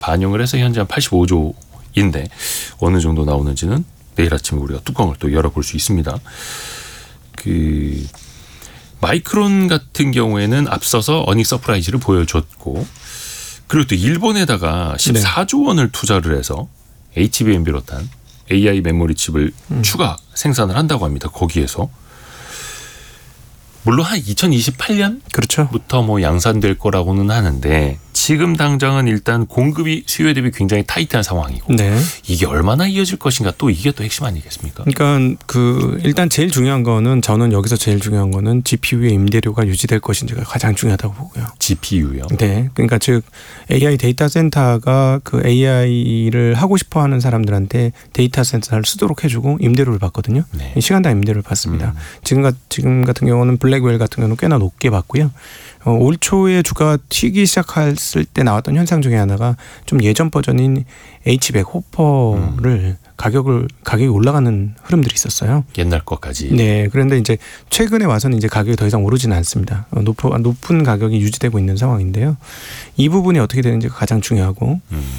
반영을 해서 현재 한 85조인데 어느 정도 나오는지는 내일 아침에 우리가 뚜껑을 또 열어볼 수 있습니다. 그 마이크론 같은 경우에는 앞서서 어닝 서프라이즈를 보여줬고 그리고 또 일본에다가 14조 원을 투자를 해서 HBM 비롯한 AI 메모리 칩을 추가 생산을 한다고 합니다. 거기에서. 물론 한 2028년부터 그렇죠. 뭐 양산될 거라고는 하는데 지금 당장은 일단 공급이 수요에 대비 굉장히 타이트한 상황이고 네. 이게 얼마나 이어질 것인가 또 이게 또 핵심 아니겠습니까? 그러니까 일단 제일 중요한 거는 저는 여기서 제일 중요한 거는 GPU의 임대료가 유지될 것인지가 가장 중요하다고 보고요. GPU요? 네. 그러니까 즉 AI 데이터 센터가 그 AI를 하고 싶어 하는 사람들한테 데이터 센터를 쓰도록 해주고 임대료를 받거든요. 네. 시간당 임대료를 받습니다. 지금 같은 경우는 블랙웰 같은 경우는 꽤나 높게 받고요. 올 초에 주가가 튀기 시작했을 때 나왔던 현상 중에 하나가 좀 예전 버전인 H100 호퍼를 가격이 올라가는 흐름들이 있었어요. 옛날 것까지. 네. 그런데 이제 최근에 와서는 이제 가격이 더 이상 오르지는 않습니다. 높은 가격이 유지되고 있는 상황인데요. 이 부분이 어떻게 되는지가 가장 중요하고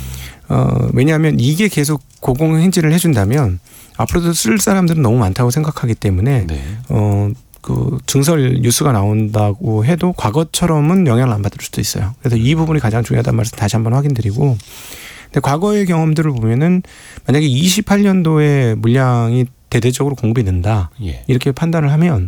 왜냐하면 이게 계속 고공행진을 해준다면 앞으로도 쓸 사람들은 너무 많다고 생각하기 때문에 네. 그 증설 뉴스가 나온다고 해도 과거처럼은 영향을 안 받을 수도 있어요. 그래서 이 부분이 가장 중요하다는 말씀 다시 한번 확인드리고, 근데 과거의 경험들을 보면은 만약에 28년도에 물량이 대대적으로 공급이 는다 이렇게 판단을 하면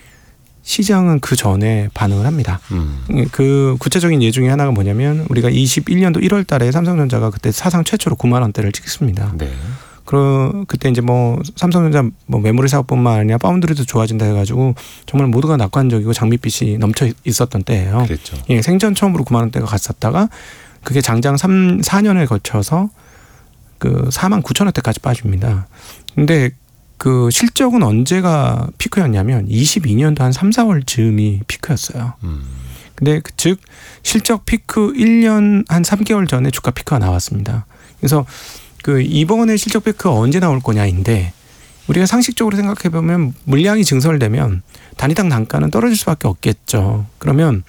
시장은 그 전에 반응을 합니다. 그 구체적인 예 중에 하나가 뭐냐면 우리가 21년도 1월 달에 삼성전자가 그때 사상 최초로 9만 원대를 찍습니다. 네. 그때 이제 뭐 삼성전자 뭐 메모리 사업뿐만 아니라 파운드리도 좋아진다 해가지고 정말 모두가 낙관적이고 장밋빛이 넘쳐 있었던 때예요. 그랬죠. 예, 생전 처음으로 9만 원대가 갔었다가 그게 장장 4년을 거쳐서 그 4만 9천 원대까지 빠집니다. 근데 그 실적은 언제가 피크였냐면 22년도 한 3, 4월 즈음이 피크였어요. 근데 즉 실적 피크 1년 한 3개월 전에 주가 피크가 나왔습니다. 그래서 그 이번에 실적 피크가 언제 나올 거냐인데 우리가 상식적으로 생각해 보면 물량이 증설되면 단위당 단가는 떨어질 수밖에 없겠죠. 그러면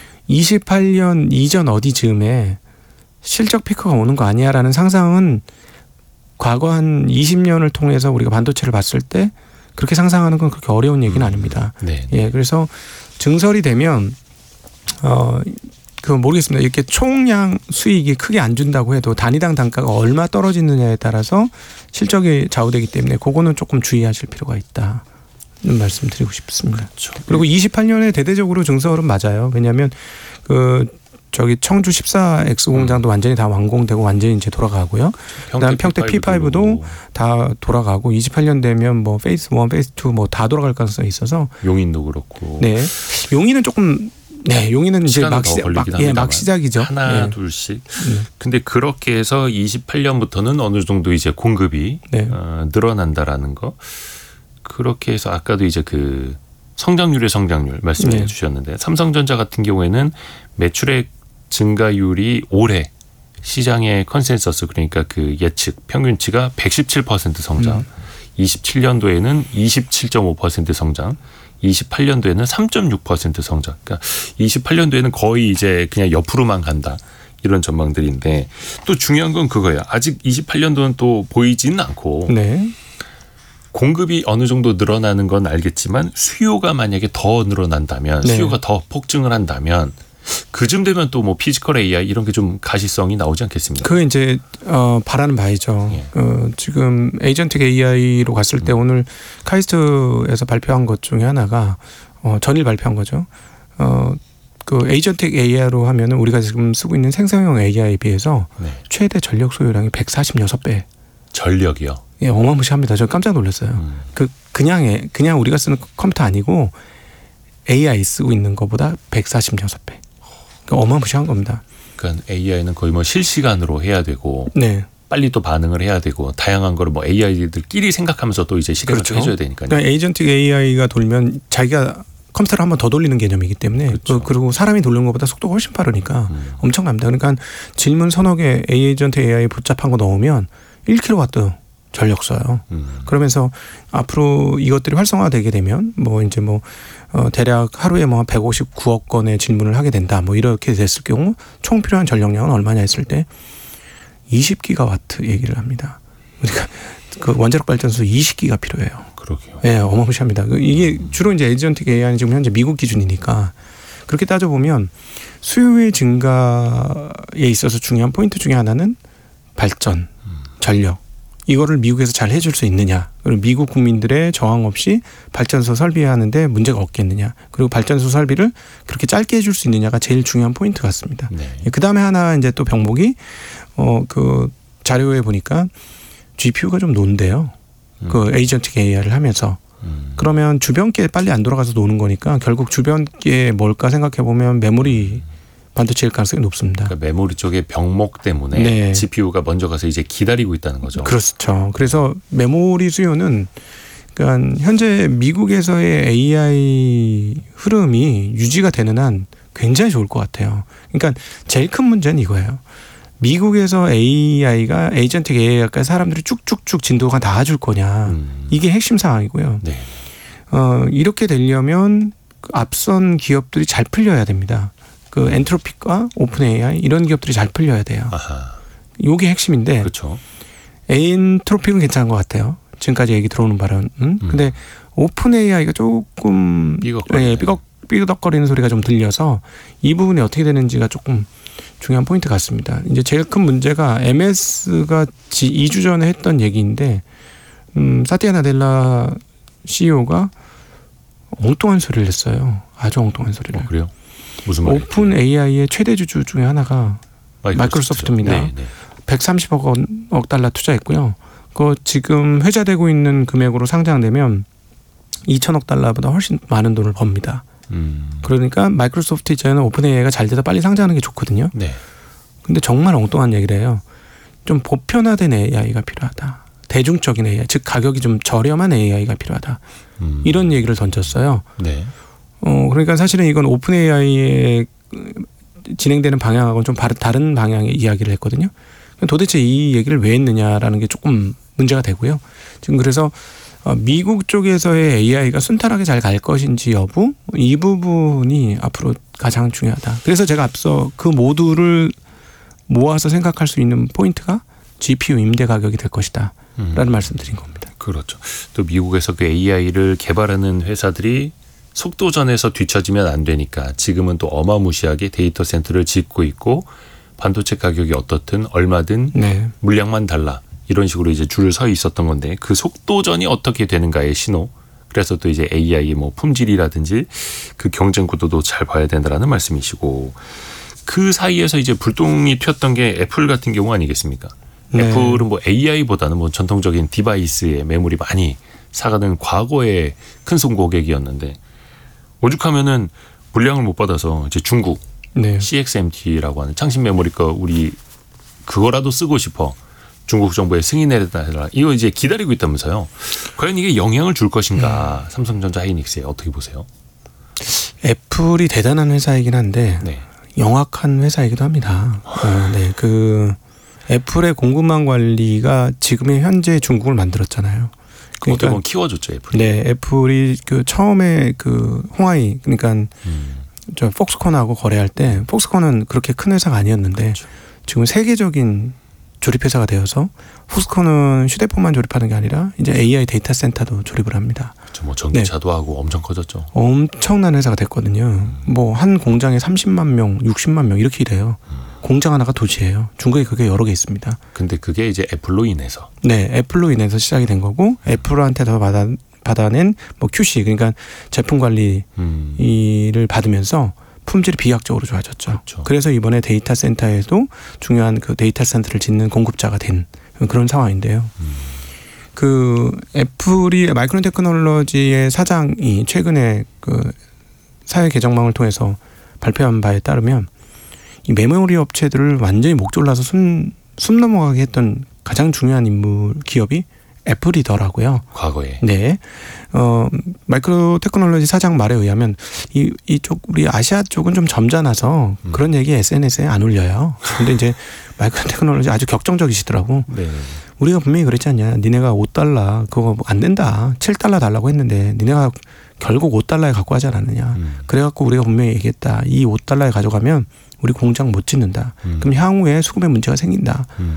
28년 이전 어디 즈음에 실적 피크가 오는 거 아니야라는 상상은 과거 한 20년을 통해서 우리가 반도체를 봤을 때 그렇게 상상하는 건 그렇게 어려운 얘기는 아닙니다. 네. 예, 그래서 증설이 되면 모르겠습니다. 이렇게 총량 수익이 크게 안 준다고 해도 단위당 단가가 얼마 떨어지느냐에 따라서 실적이 좌우되기 때문에 그거는 조금 주의하실 필요가 있다는 말씀 드리고 싶습니다. 그렇죠. 그리고 28년에 대대적으로 증설은 맞아요. 왜냐하면 청주 14X 공장도 완전히 다 완공되고 완전히 이제 돌아가고요. 그다음 평택 P5도 다 돌아가고 28년 되면 뭐 페이스 1, 페이스 2 뭐 다 돌아갈 가능성이 있어서 용인도 그렇고. 네. 용인은 조금 용인은 이제 막 시작이죠. 하나 네. 둘씩. 근데 그렇게 해서 28년부터는 어느 정도 이제 공급이 늘어난다라는 거. 그렇게 해서 아까도 이제 그 성장률 말씀해 주셨는데 삼성전자 같은 경우에는 매출액 증가율이 올해 시장의 컨센서스 그러니까 그 예측 평균치가 117% 성장. 27년도에는 27.5% 성장. 28년도에는 3.6% 성장. 그러니까 28년도에는 거의 이제 그냥 옆으로만 간다. 이런 전망들인데 또 중요한 건 그거예요. 아직 28년도는 또 보이지는 않고 공급이 어느 정도 늘어나는 건 알겠지만 수요가 만약에 더 늘어난다면 수요가 더 폭증을 한다면 그쯤 되면 또 뭐 피지컬 AI 이런 게 좀 가시성이 나오지 않겠습니까? 그게 이제 바라는 바이죠. 지금 에이전틱 AI로 갔을 때 오늘 카이스트에서 발표한 것 중에 하나가 전일 발표한 거죠. 그 에이전틱 AI로 하면은 우리가 지금 쓰고 있는 생성형 AI에 비해서 최대 전력 소요량이 146배. 전력이요? 예, 어마무시합니다. 저 깜짝 놀랐어요. 그냥 우리가 쓰는 컴퓨터 아니고 AI 쓰고 있는 것보다 146배. 어마무시한 겁니다. 그러니까 AI는 거의 뭐 실시간으로 해야 되고 빨리 또 반응을 해야 되고 다양한 거를 뭐 AI들끼리 생각하면서 또 이제 실행을 해줘야 되니까요. 그러니까 에이전틱 AI가 돌면 자기가 컴퓨터를 한번 더 돌리는 개념이기 때문에 그리고 사람이 돌리는 것보다 속도가 훨씬 빠르니까 엄청납니다. 그러니까 질문 서너 개 에이전틱 AI 복잡한 거 넣으면 1kW 전력 써요. 그러면서 앞으로 이것들이 활성화되게 되면 대략 하루에 159억 건의 질문을 하게 된다. 이렇게 됐을 경우 총 필요한 전력량은 얼마냐 했을 때 20기가와트 얘기를 합니다. 그러니까 그 원자력 발전소 20기가 필요해요. 그러게요. 네, 어마무시합니다. 이게 주로 이제 에이전틱 AI는 지금 현재 미국 기준이니까 그렇게 따져보면 수요의 증가에 있어서 중요한 포인트 중에 하나는 발전, 전력. 이거를 미국에서 잘 해줄 수 있느냐. 그리고 미국 국민들의 저항 없이 발전소 설비하는데 문제가 없겠느냐. 그리고 발전소 설비를 그렇게 짧게 해줄 수 있느냐가 제일 중요한 포인트 같습니다. 네. 그 다음에 하나 이제 또 병목이 그 자료에 보니까 GPU가 좀 논대요. 그 에이전틱 AI를 하면서. 그러면 주변 게 빨리 안 돌아가서 노는 거니까 결국 주변 게 뭘까 생각해 보면 메모리 반도체일 가능성이 높습니다. 그러니까 메모리 쪽의 병목 때문에 네. GPU가 먼저 가서 이제 기다리고 있다는 거죠. 그렇죠. 그래서 메모리 수요는 그러니까 현재 미국에서의 AI 흐름이 유지가 되는 한 굉장히 좋을 것 같아요. 그러니까 제일 큰 문제는 이거예요. 미국에서 AI가 에이전틱 AI가 사람들이 쭉쭉쭉 진도가 나아줄 거냐. 이게 핵심 사항이고요. 네. 이렇게 되려면 앞선 기업들이 잘 풀려야 됩니다. 그 엔트로픽과 오픈 AI 이런 기업들이 잘 풀려야 돼요. 아하. 이게 핵심인데. 그렇죠. 엔트로픽은 괜찮은 것 같아요. 지금까지 얘기 들어오는 바람은. 근데 오픈 AI가 조금 삐걱거리는 소리가 좀 들려서 이 부분이 어떻게 되는지가 조금 중요한 포인트 같습니다. 이제 제일 큰 문제가 MS가 2주 전에 했던 얘기인데 사티아 나델라 CEO가 엉뚱한 소리를 했어요. 아주 엉뚱한 소리를. 그래요? 무슨 말이에요? 오픈 AI의 최대 주주 중에 하나가 마이크로소프트입니다. 네, 네. 130억 달러 투자했고요. 그거 지금 회자되고 있는 금액으로 상장되면 2천억 달러보다 훨씬 많은 돈을 법니다. 그러니까 마이크로소프트 입장에는 오픈 AI가 잘 돼서 빨리 상장하는 게 좋거든요. 네. 근데 정말 엉뚱한 얘기를 해요. 좀 보편화된 AI가 필요하다. 대중적인 AI, 즉 가격이 좀 저렴한 AI가 필요하다. 이런 얘기를 던졌어요. 네. 그러니까 사실은 이건 오픈 AI에 진행되는 방향하고는 좀 다른 방향의 이야기를 했거든요. 도대체 이 얘기를 왜 했느냐라는 게 조금 문제가 되고요. 지금 그래서 미국 쪽에서의 AI가 순탄하게 잘 갈 것인지 여부 이 부분이 앞으로 가장 중요하다. 그래서 제가 앞서 그 모두를 모아서 생각할 수 있는 포인트가 GPU 임대 가격이 될 것이다 라는 말씀드린 겁니다. 그렇죠. 또 미국에서 그 AI를 개발하는 회사들이 속도전에서 뒤처지면 안 되니까 지금은 또 어마무시하게 데이터 센터를 짓고 있고 반도체 가격이 어떻든 얼마든 네. 물량만 달라. 이런 식으로 이제 줄을 서 있었던 건데 그 속도전이 어떻게 되는가의 신호. 그래서 또 이제 AI의 뭐 품질이라든지 그 경쟁 구도도 잘 봐야 된다라는 말씀이시고 그 사이에서 이제 불똥이 튀었던 게 애플 같은 경우 아니겠습니까? 네. 애플은 뭐 AI보다는 뭐 전통적인 디바이스의 메모리 많이 사가는 과거의 큰손 고객이었는데 오죽하면은 물량을 못 받아서 이제 중국 네. CXMT라고 하는 창신 메모리 거 우리 그거라도 쓰고 싶어. 중국 정부의 승인해달라. 이거 이제 기다리고 있다면서요. 과연 이게 영향을 줄 것인가. 삼성전자 하이닉스에 어떻게 보세요? 애플이 대단한 회사이긴 한데 네. 영악한 회사이기도 합니다. 네, 그 애플의 공급망 관리가 지금의 현재 중국을 만들었잖아요. 그러니까 어떻게 보면 키워줬죠 애플이. 네, 애플이 그 처음에 그 홍하이 그러니까 저 폭스콘하고 거래할 때 폭스콘은 그렇게 큰 회사가 아니었는데 그렇죠. 지금 세계적인 조립회사가 되어서 폭스콘은 휴대폰만 조립하는 게 아니라 이제 AI 데이터 센터도 조립을 합니다. 그렇죠. 뭐 전기차도 네. 하고 엄청 커졌죠. 엄청난 회사가 됐거든요. 뭐 한 공장에 30만 명, 60만 명 이렇게 돼요. 공장 하나가 도시예요. 중국에 그게 여러 개 있습니다. 근데 그게 이제 애플로 인해서. 네, 애플로 인해서 시작이 된 거고 애플한테 더 받아낸 뭐 QC 그러니까 제품 관리를 받으면서 품질이 비약적으로 좋아졌죠. 그렇죠. 그래서 이번에 데이터 센터에도 중요한 그 데이터 센터를 짓는 공급자가 된 그런 상황인데요. 그 애플이 마이크론 테크놀로지의 사장이 최근에 그 사회 개정망을 통해서 발표한 바에 따르면 이 메모리 업체들을 완전히 목 졸라서 숨 넘어가게 했던 가장 중요한 인물 기업이 애플이더라고요. 과거에. 네. 마이크로 테크놀로지 사장 말에 의하면 이쪽 우리 아시아 쪽은 좀 점잖아서 그런 얘기 SNS에 안 올려요. 근데 이제 마이크로 테크놀로지 아주 격정적이시더라고. 네. 우리가 분명히 그랬지 않냐. 니네가 $5 그거 안 된다. $7 달라고 했는데 니네가 결국 $5에 갖고 하지 않았느냐. 그래갖고 우리가 분명히 얘기했다. 이 $5에 가져가면 우리 공장 못 짓는다. 그럼 향후에 수급에 문제가 생긴다.